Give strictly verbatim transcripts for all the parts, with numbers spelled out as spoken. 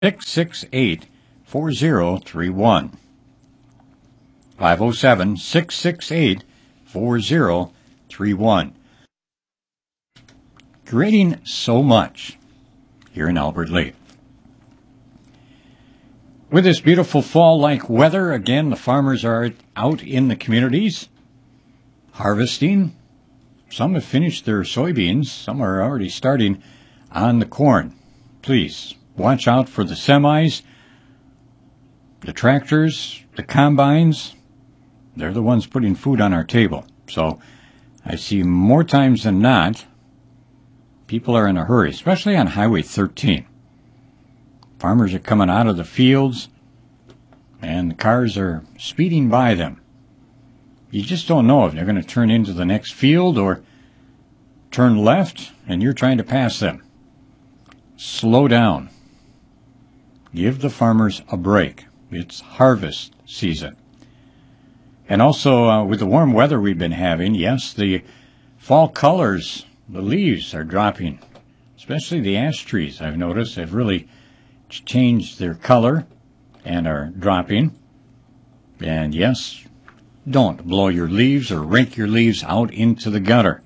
six six eight, four zero three one. five oh seven, six six eight, four zero three one. Creating so much here in Albert Lea. With this beautiful fall-like weather, again, the farmers are out in the communities harvesting. Some have finished their soybeans. Some are already starting on the corn. Please watch out for the semis, the tractors, the combines. They're the ones putting food on our table. So I see more times than not, people are in a hurry, especially on Highway thirteen. Farmers are coming out of the fields, and the cars are speeding by them. You just don't know if they're going to turn into the next field or turn left, and you're trying to pass them. Slow down. Give the farmers a break. It's harvest season. And also, uh, with the warm weather we've been having, yes, the fall colors, the leaves are dropping, especially the ash trees, I've noticed, have really changed their color and are dropping. And yes, don't blow your leaves or rake your leaves out into the gutter.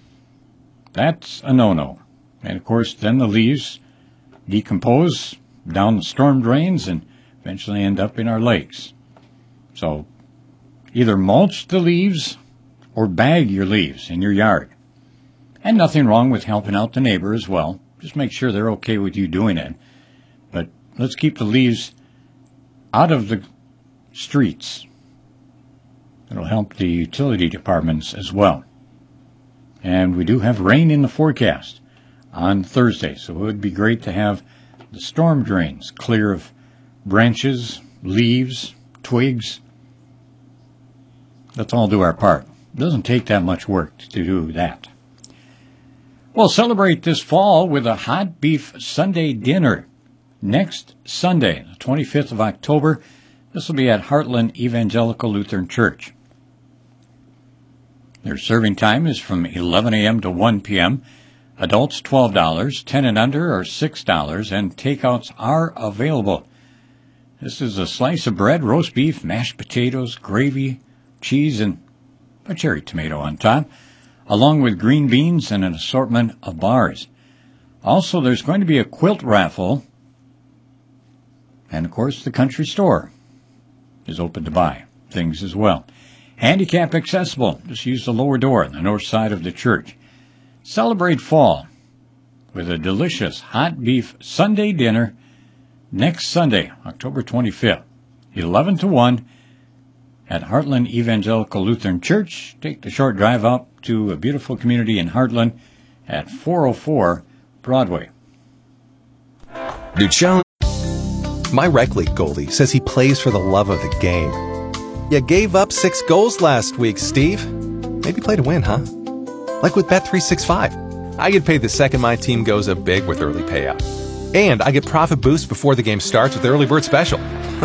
That's a no-no. And of course, then the leaves decompose down the storm drains and eventually end up in our lakes. So either mulch the leaves or bag your leaves in your yard. And nothing wrong with helping out the neighbor as well. Just make sure they're okay with you doing it. But let's keep the leaves out of the streets. It'll help the utility departments as well. And we do have rain in the forecast on Thursday, so it would be great to have the storm drains clear of branches, leaves, twigs. Let's all do our part. It doesn't take that much work to do that. We'll celebrate this fall with a hot beef Sunday dinner next Sunday, the twenty-fifth of October. This will be at Heartland Evangelical Lutheran Church. Their serving time is from eleven a.m. to one p.m. Adults twelve dollars, ten and under are six dollars, and takeouts are available. This is a slice of bread, roast beef, mashed potatoes, gravy, cheese, and a cherry tomato on top, along with green beans and an assortment of bars. Also, there's going to be a quilt raffle, and of course, the country store is open to buy things as well. Handicap accessible. Just use the lower door on the north side of the church. Celebrate fall with a delicious hot beef Sunday dinner next Sunday, October twenty-fifth, eleven to one at Heartland Evangelical Lutheran Church. Take the short drive up to a beautiful community in Heartland at four oh four Broadway. Duchon. My rec league goalie says he plays for the love of the game. You gave up six goals last week, Steve. Maybe play to win, huh? Like with Bet three sixty-five. I get paid the second my team goes up big with early payout. And I get profit boost before the game starts with Early Bird Special.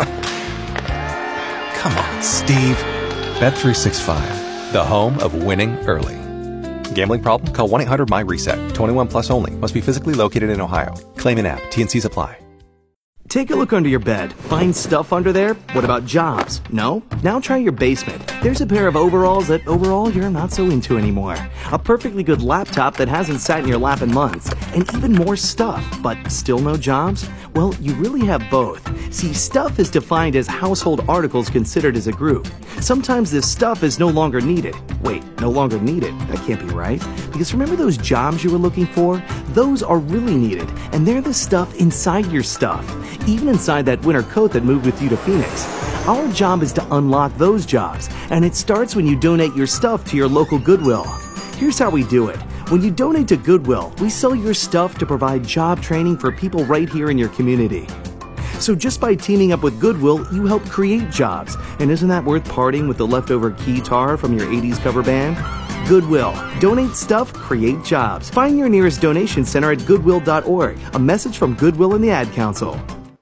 Come on, Steve. Bet three sixty-five, the home of winning early. Gambling problem? Call one eight hundred M Y reset. twenty-one plus only. Must be physically located in Ohio. Claim an app. T and Cs apply. Take a look under your bed. Find stuff under there? What about jobs? No? Now try your basement. There's a pair of overalls that overall you're not so into anymore. A perfectly good laptop that hasn't sat in your lap in months. And even more stuff, but still no jobs? Well, you really have both. See, stuff is defined as household articles considered as a group. Sometimes this stuff is no longer needed. Wait, no longer needed? That can't be right. Because remember those jobs you were looking for? Those are really needed, and they're the stuff inside your stuff. Even inside that winter coat that moved with you to Phoenix. Our job is to unlock those jobs, and it starts when you donate your stuff to your local Goodwill. Here's how we do it. When you donate to Goodwill, we sell your stuff to provide job training for people right here in your community. So just by teaming up with Goodwill, you help create jobs. And isn't that worth parting with the leftover guitar from your eighties cover band? Goodwill. Donate stuff, create jobs. Find your nearest donation center at goodwill dot org. A message from Goodwill and the Ad Council.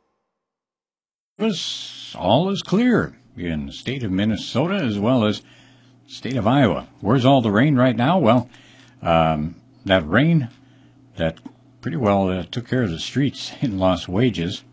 All is clear in the state of Minnesota as well as the state of Iowa. Where's all the rain right now? Well, um, that rain that pretty well uh, took care of the streets in Las Wages.